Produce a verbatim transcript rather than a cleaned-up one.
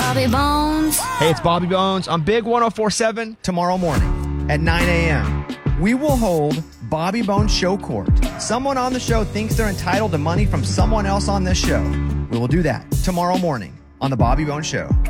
Bobby Bones. Hey, it's Bobby Bones on Big one oh four point seven tomorrow morning at nine a.m. We will hold Bobby Bones Show Court. Someone on the show thinks they're entitled to money from someone else on this show. We will do that tomorrow morning on the Bobby Bones Show.